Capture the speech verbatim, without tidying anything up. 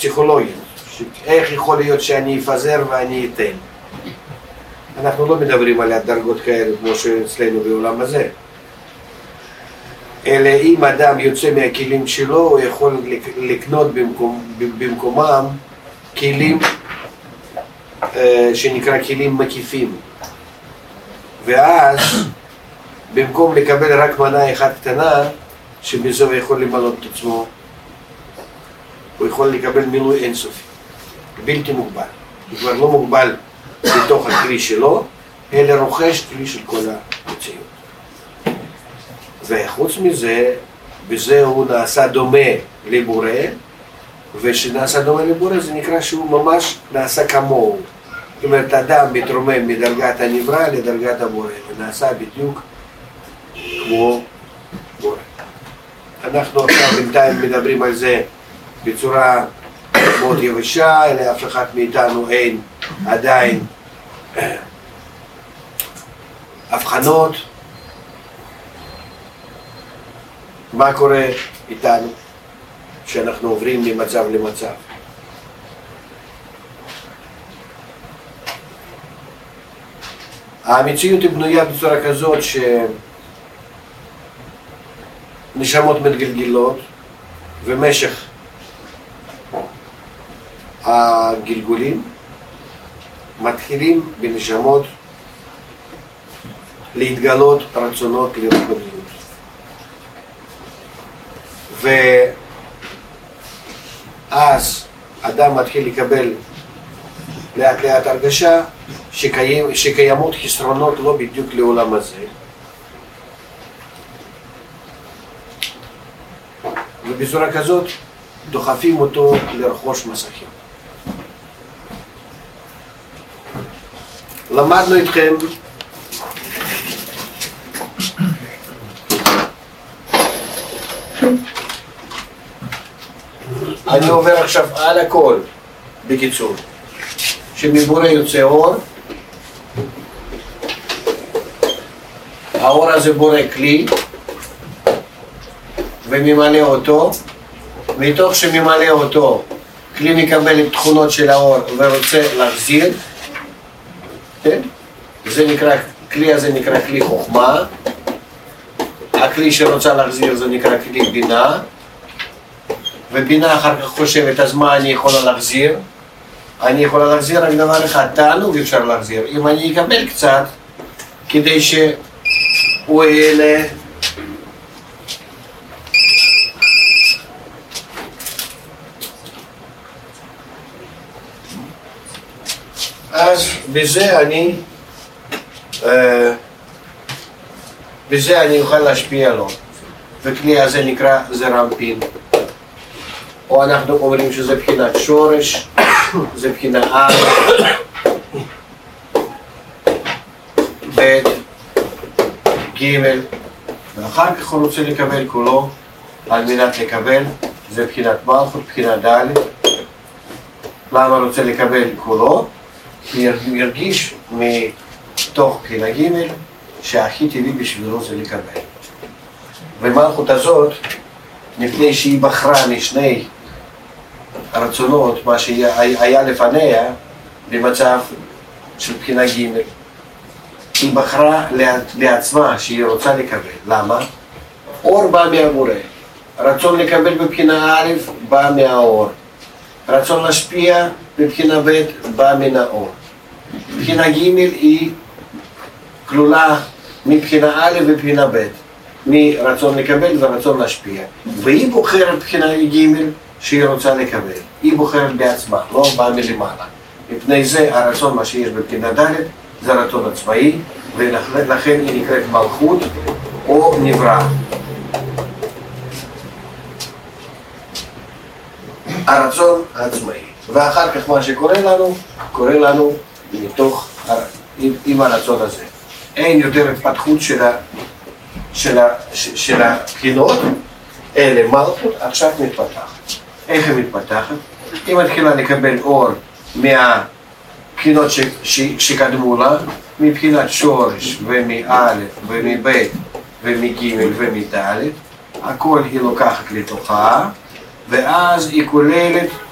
פסיכולוגית, איך יכול להיות שאני אפזר ואני אתן. אנחנו לא מדברים על הדרגות כאלה כמו שאצלנו בעולם הזה. אלא אם אדם יוצא מהכלים שלו, הוא יכול לקנות במקום, במקומם כלים שנקרא כלים מקיפים. ואז במקום לקבל רק מנה אחת קטנה, שבזו הוא יכול למלות את עצמו, הוא יכול לקבל מילוי אינסופי, בלתי מוגבל. הוא כבר לא מוגבל בתוך הכלי שלו, אלא רוכש כלי של כל המציאות. וחוץ מזה, בזה הוא נעשה דומה לבורא, ושנעשה דומה לבורא זה נקרא שהוא ממש נעשה כמוהו. זאת אומרת, אדם מתרומם מדרגת הנברא לדרגת הבורא, ונעשה בדיוק כמו בורא. אנחנו עכשיו בינתיים מדברים על זה בצורה מאוד יבשה, אלא אף אחד מאיתנו אין עדיין הבחנות. מה קורה איתנו כשאנחנו עוברים ממצב למצב? המציאות היא בנויה בצורה כזאת שנשמות מתגלגלות, ומשך הגלגולים מתחילים בנשמות להתגלות רצונות לרוחניות. ואז אדם מתחיל לקבל לאט לאט הרגשה שקיים, שקיימות חסרונות לא בדיוק לעולם הזה, ובצורה כזאת דוחפים אותו לרכוש מסכים. למדנו איתכם אני עובר עכשיו על הכל בקיצור, שמבורא יוצא אור, האור הזה בורא כלי וממלא אותו, מתוך שממלא אותו כלי מקבל את תכונות של האור ורוצה להחזיר, כן? זה נקרא, כלי הזה נקרא כלי חוכמה, הכלי שרוצה להחזיר זה נקרא כלי בינה, ובינה אחר כך חושבת, אז מה אני יכולה להחזיר? אני יכולה להחזיר רק דבר אחד, תענוג אפשר להחזיר. אם אני אקבל קצת, כדי שהוא יעלה, אז בזה אני, בזה אני אוכל להשפיע לו. וכלי הזה נקרא זר אנפין. או אנחנו אומרים שזה בחינת שורש, זה בחינה א', ב', ג', ואחר כך הוא רוצה לקבל כולו, על מנת לקבל, זה בחינת מלכות, בחינת ד'. למה רוצה לקבל כולו? כי ירגיש מתוך בחינה ג' שהכי טבעי בשבילו זה לקבל. ומלכות הזאת, לפני שהיא בחרה משני הרצונות, מה שהיה לפניה במצב של בחינה ג', היא בחרה לעצמה שהיא רוצה לקבל. למה? אור בא מהבורא, רצון לקבל בבחינה א' בא מהאור, רצון להשפיע בבחינה ב' בא מן האור. בחינה ג' היא כלולה מבחינה א' ובבחינה ב', מרצון לקבל ורצון להשפיע, והיא בוחרת בחינה ג' שהיא רוצה לקבל, היא בוחרת בעצמה, לא באה מלמעלה. מפני זה הרצון מה שיש בבחינה ד' זה רצון עצמאי, ולכן היא נקראת מלכות או נברא. הרצון העצמאי, ואחר כך מה שקורה לנו, קורה לנו מתוך, עם הרצון הזה. אין יותר התפתחות של ה... של, ה, של הבחינות, אלה מלכות, עכשיו מתפתחת. איך היא מתפתחת? היא מתחילה לקבל אור מהבחינות ש, ש, שקדמו לה, מבחינת שורש ומא' ומב' ומג' ומד', הכל היא לוקחת לתוכה, ואז היא כוללת